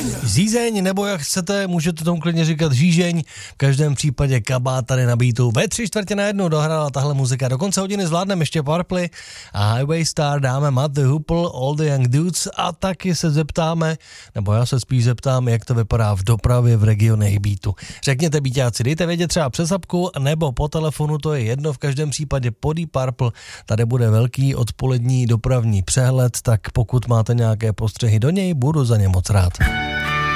Žízeň, nebo jak chcete, můžete tomu klidně říkat žížeň. V každém případě kabát tady na beatu. Ve 3/4 dohrála tahle muzika. Do konce hodiny zvládneme ještě Purple a Highway Star, dáme Matt the Hoople, All the Young Dudes a taky se zeptáme, nebo já se spíš zeptám, jak to vypadá v dopravě v regionech beatu. Řekněte beatáci, dejte vědět třeba přes apku nebo po telefonu, to je jedno, v každém případě po Deep Purple. Tady bude velký odpolední dopravní přehled, tak pokud máte nějaké postřehy do něj, budu za ně moc rád.